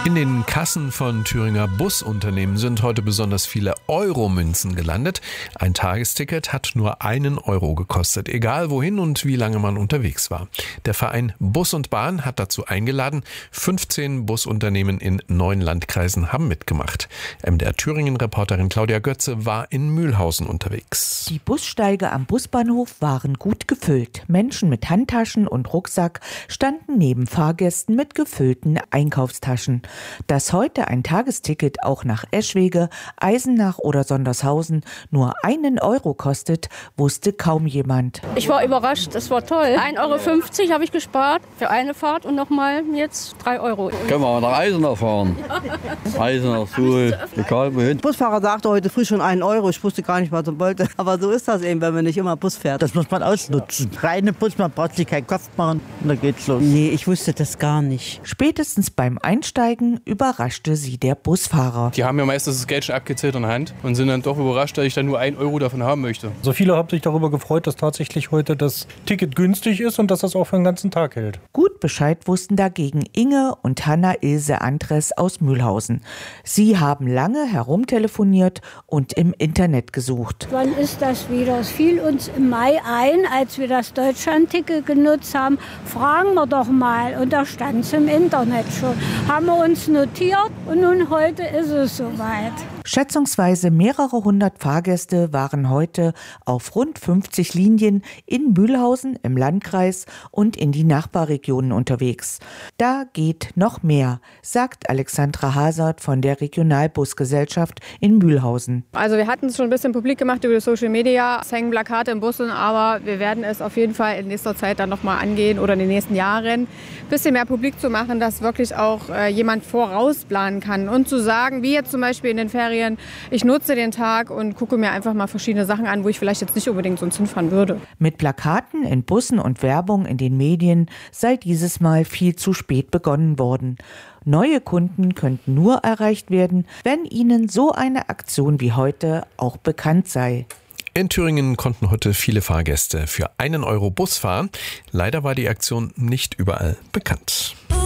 In den Kassen von Thüringer Busunternehmen sind heute besonders viele Euro-Münzen gelandet. Ein Tagesticket hat nur 1 Euro gekostet, egal wohin und wie lange man unterwegs war. Der Verein Bus und Bahn hat dazu eingeladen. 15 Busunternehmen in 9 Landkreisen haben mitgemacht. MDR Thüringen-Reporterin Claudia Götze war in Mühlhausen unterwegs. Die Bussteige am Busbahnhof waren gut gefüllt. Menschen mit Handtaschen und Rucksack standen neben Fahrgästen mit gefüllten Einkaufstaschen. Dass heute ein Tagesticket auch nach Eschwege, Eisenach oder Sondershausen nur 1 Euro kostet, wusste kaum jemand. Ich war überrascht, es war toll. 1,50 Euro habe ich gespart für eine Fahrt und nochmal jetzt 3 Euro. Können wir nach Eisenach fahren? Eisenach, Suhl, egal wohin. Der Busfahrer sagte heute früh schon 1 Euro. Ich wusste gar nicht, was er wollte. Aber so ist das eben, wenn man nicht immer Bus fährt. Das muss man ausnutzen. Reine Bus, man braucht sich keinen Kopf machen und dann geht's los. Nee, ich wusste das gar nicht. Spätestens beim Einsteigen überraschte sie der Busfahrer. Die haben ja meistens das Geld schon abgezählt in der Hand und sind dann doch überrascht, dass ich dann nur 1 Euro davon haben möchte. So viele haben sich darüber gefreut, dass tatsächlich heute das Ticket günstig ist und dass das auch für den ganzen Tag hält. Gut Bescheid wussten dagegen Inge und Hanna-Ilse Andres aus Mühlhausen. Sie haben lange herumtelefoniert und im Internet gesucht. Wann ist das wieder? Es fiel uns im Mai ein, als wir das Deutschlandticket genutzt haben. Fragen wir doch mal. Und da stand es im Internet schon. Haben wir uns notiert und nun heute ist es soweit. Schätzungsweise mehrere hundert Fahrgäste waren heute auf rund 50 Linien in Mühlhausen im Landkreis und in die Nachbarregionen unterwegs. Da geht noch mehr, sagt Alexandra Hasert von der Regionalbusgesellschaft in Mühlhausen. Also wir hatten es schon ein bisschen publik gemacht über die Social Media. Es hängen Plakate in Bussen, aber wir werden es auf jeden Fall in nächster Zeit dann nochmal angehen oder in den nächsten Jahren. Ein bisschen mehr publik zu machen, dass wirklich auch jemand vorausplanen kann und zu sagen, wie jetzt zum Beispiel in den Ferien, ich nutze den Tag und gucke mir einfach mal verschiedene Sachen an, wo ich vielleicht jetzt nicht unbedingt sonst hinfahren würde. Mit Plakaten in Bussen und Werbung in den Medien sei dieses Mal viel zu spät begonnen worden. Neue Kunden könnten nur erreicht werden, wenn ihnen so eine Aktion wie heute auch bekannt sei. In Thüringen konnten heute viele Fahrgäste für 1 Euro Bus fahren. Leider war die Aktion nicht überall bekannt.